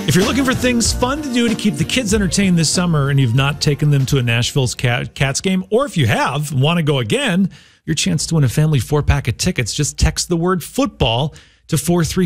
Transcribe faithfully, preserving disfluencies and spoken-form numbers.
If you're looking for things fun to do to keep the kids entertained this summer and you've not taken them to a Nashville's Cat, Cats game, or if you have, want to go again, your chance to win a family four-pack of tickets, just text the word football to four three